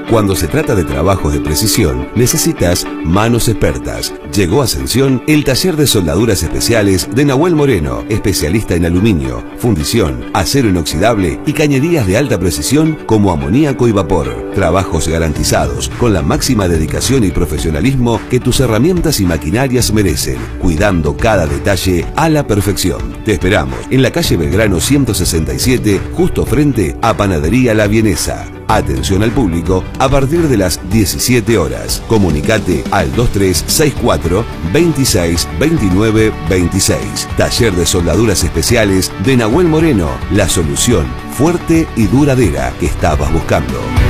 Cuando se trata de trabajos de precisión, necesitas manos expertas. Llegó a Ascensión el taller de soldaduras especiales de Nahuel Moreno, especialista en aluminio, fundición, acero inoxidable y cañerías de alta precisión como amoníaco y vapor. Trabajos garantizados, con la máxima dedicación y profesionalismo que tus herramientas y maquinarias merecen, cuidando cada detalle a la perfección. Te esperamos en la calle Belgrano 167, justo frente a Panadería La Vienesa. Atención al público a partir de las 17 horas. Comunicate al 2364 26 29 26. Taller de soldaduras especiales de Nahuel Moreno. La solución fuerte y duradera que estabas buscando.